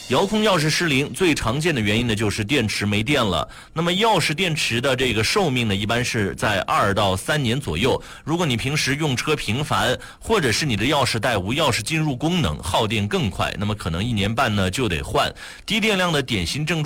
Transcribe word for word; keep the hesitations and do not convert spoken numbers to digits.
遥控钥匙失灵最常见的原因呢，就是电池没电了。那么钥匙电池的这个寿命呢，一般是在二到三年左右。如果你平时用车频繁，或者是你的钥匙带无钥匙进入功能，耗电更快，那么可能一年半呢就得换。低电量的典型症状